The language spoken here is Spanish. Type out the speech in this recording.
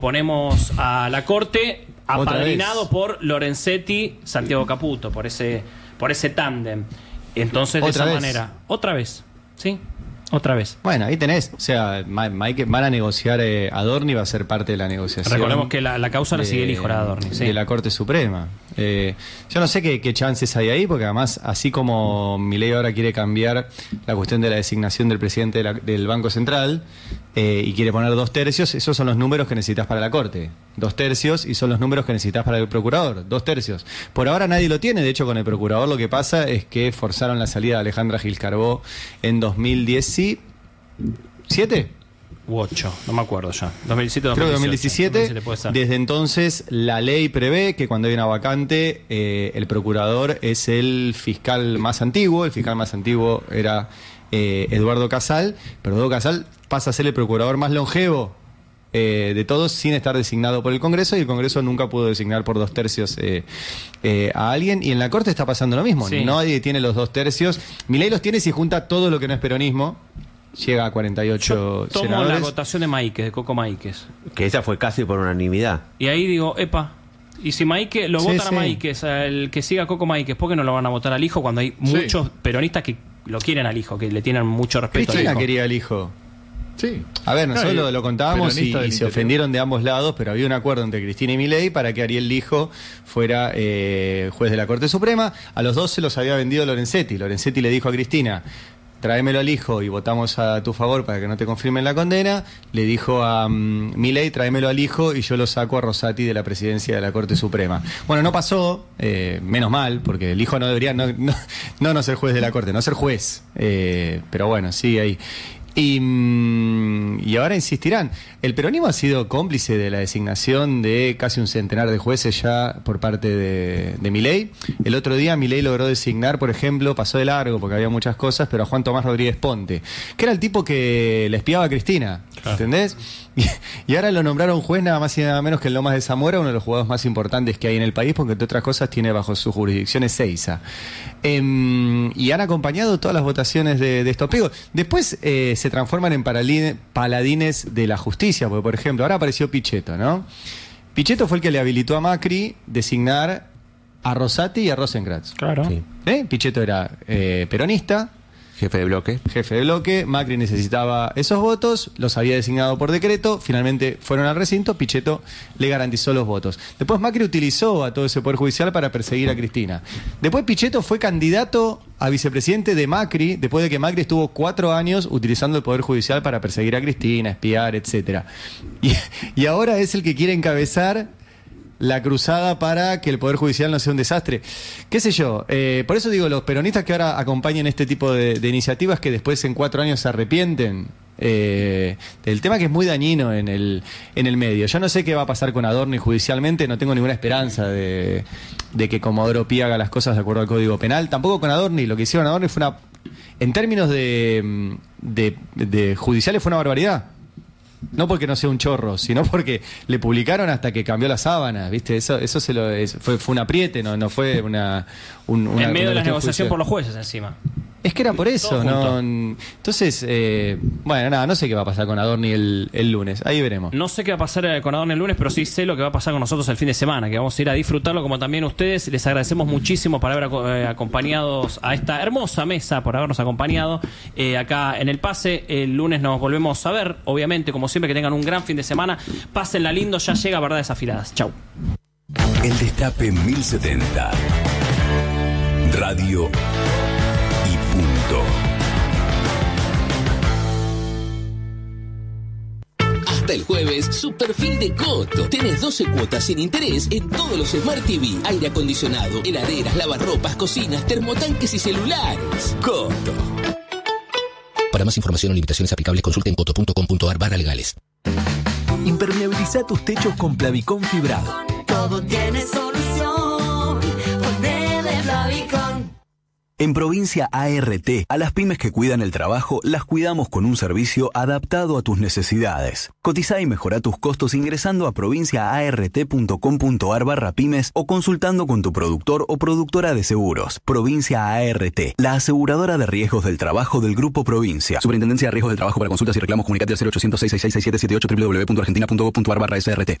Ponemos a la corte apadrinado por Lorenzetti, Santiago Caputo, por ese tándem. Entonces, de esa manera, otra vez, ¿sí? Otra vez. Bueno, ahí tenés. O sea, van a negociar. Adorni va a ser parte de la negociación. Recordemos que la causa la sigue el hijo de Adorni. Sí. De la Corte Suprema. Yo no sé qué chances hay ahí, porque además, así como Milei ahora quiere cambiar la cuestión de la designación del presidente del Banco Central y quiere poner 2/3, esos son los números que necesitas para la Corte. 2/3 y son los números que necesitas para el Procurador. 2/3. Por ahora nadie lo tiene. De hecho, con el Procurador lo que pasa es que forzaron la salida de Alejandra Gil Carbó en 2017 u 8, no me acuerdo ya. 2017, creo que 2017. Desde entonces la ley prevé que cuando hay una vacante el procurador es el fiscal más antiguo. El fiscal más antiguo era Eduardo Casal, pero Eduardo Casal pasa a ser el procurador más longevo de todos sin estar designado por el Congreso, y el Congreso nunca pudo designar por 2/3 a alguien, y en la Corte está pasando lo mismo. Sí. Nadie tiene los 2/3. Milei los tiene si junta todo lo que no es peronismo. Llega a 48 Tomo senadores. La votación de Maíquez, de Coco Maíquez. Que esa fue casi por unanimidad. Y ahí digo, epa, y si Maíquez lo votan a Maíquez, el que siga a Coco Maíquez, ¿por qué no lo van a votar al hijo cuando hay muchos peronistas que lo quieren al hijo, que le tienen mucho respeto Cristina al hijo? quería al hijo. Sí. A ver, nosotros lo contábamos y se ofendieron de ambos lados, pero había un acuerdo entre Cristina y Milei para que Ariel Lijo fuera juez de la Corte Suprema. A los dos se los había vendido Lorenzetti. Lorenzetti le dijo a Cristina: tráemelo al hijo y votamos a tu favor para que no te confirmen la condena. Le dijo a Milei: tráemelo al hijo y yo lo saco a Rosati de la presidencia de la Corte Suprema. Bueno, no pasó, menos mal, porque el hijo no debería no ser juez de la Corte, no ser juez. Pero bueno, sigue ahí. Y ahora insistirán. El peronismo ha sido cómplice de la designación de casi un centenar de jueces ya por parte de Milei. El otro día Milei logró designar, por ejemplo, pasó de largo porque había muchas cosas, pero a Juan Tomás Rodríguez Ponte, que era el tipo que le espiaba a Cristina, claro. ¿Entendés? Y ahora lo nombraron juez nada más y nada menos que en Lomas de Zamora, uno de los juzgados más importantes que hay en el país, porque entre otras cosas tiene bajo su jurisdicción Ezeiza. Y han acompañado todas las votaciones de estos pliegos. Después se transforman en paladines de la justicia, porque por ejemplo ahora apareció Pichetto, ¿no? Pichetto fue el que le habilitó a Macri designar a Rosati y a Rosenkrantz. Claro. Sí. Pichetto era peronista, jefe de bloque. Macri necesitaba esos votos, los había designado por decreto, finalmente fueron al recinto, Pichetto le garantizó los votos. Después Macri utilizó a todo ese poder judicial para perseguir a Cristina. Después Pichetto fue candidato a vicepresidente de Macri, después de que Macri estuvo 4 años utilizando el poder judicial para perseguir a Cristina, espiar, etcétera. Y ahora es el que quiere encabezar la cruzada para que el Poder Judicial no sea un desastre. ¿Qué sé yo? Por eso digo, los peronistas que ahora acompañan este tipo de iniciativas que después en 4 años se arrepienten, del tema que es muy dañino en el medio. Yo no sé qué va a pasar con Adorni judicialmente, no tengo ninguna esperanza de que Comodoro Pi haga las cosas de acuerdo al Código Penal. Tampoco con Adorni. Lo que hicieron Adorni fue en términos de judiciales fue una barbaridad. No porque no sea un chorro, sino porque le publicaron hasta que cambió las sábanas, ¿viste? Eso fue un apriete, no fue una en medio de la negociación por los jueces encima. Es que era por eso, ¿no? Entonces, bueno, nada, no sé qué va a pasar con Adorni el lunes, ahí veremos. No sé qué va a pasar con Adorni el lunes, pero sí sé lo que va a pasar con nosotros el fin de semana, que vamos a ir a disfrutarlo como también ustedes. Les agradecemos muchísimo por haber acompañados a esta hermosa mesa, por habernos acompañado acá en El Pase. El lunes nos volvemos a ver, obviamente, como siempre, que tengan un gran fin de semana. Pásenla lindo, ya llega Verdades Afiladas. Chau. El Destape 1070. Radio y punto. Hasta el jueves, super fin de Coto. Tenés 12 cuotas sin interés en todos los Smart TV, aire acondicionado, heladeras, lavarropas, cocinas, termotanques y celulares. Coto. Para más información o limitaciones aplicables, consulte en coto.com.ar/legales. Impermeabiliza tus techos con Plavicón fibrado. Todo tiene solución. Ponte de Plavicón. En Provincia ART, a las pymes que cuidan el trabajo, las cuidamos con un servicio adaptado a tus necesidades. Cotizá y mejorá tus costos ingresando a provinciaart.com.ar/pymes o consultando con tu productor o productora de seguros. Provincia ART, la aseguradora de riesgos del trabajo del Grupo Provincia. Superintendencia de Riesgos del Trabajo. Para consultas y reclamos, comunicate al 0800 666 6778 www.argentina.gov.ar/SRT.